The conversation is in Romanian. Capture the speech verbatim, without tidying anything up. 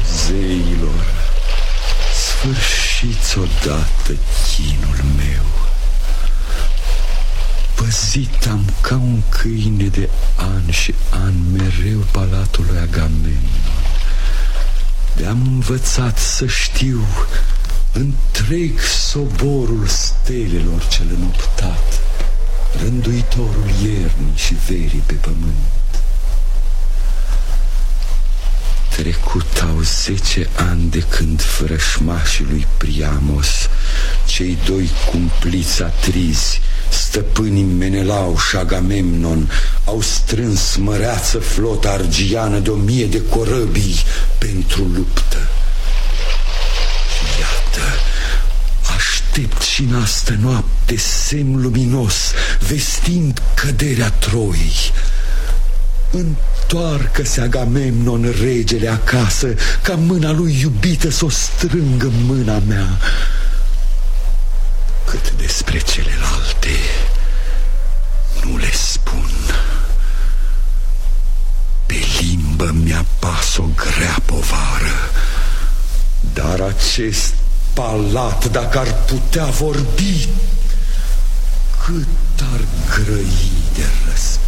Zeilor, sfârșiți odată chinul meu. Păzit am ca un câine de an și an mereu palatul lui Agamemnon. De-am învățat să știu întreg soborul stelelor cel înoptat, rânduitorul iernii și verii pe pământ. Trecutau zece ani de când vrășmașii lui Priamos, cei doi cumpliți atrizi, stăpânii Menelau și Agamemnon, au strâns măreață flota argiană de o mie de corăbii pentru luptă. Și iată, aștept și în astă noapte semn luminos, vestind căderea Troiei. Întoarcă-se Agamemnon, regele, acasă, ca mâna lui iubită s-o strângă în mâna mea. Cât despre celelalte, nu le spun. Pe limbă mi-a pas o grea povară, dar acest palat, dacă ar putea vorbi, cât ar grăi de răspundere.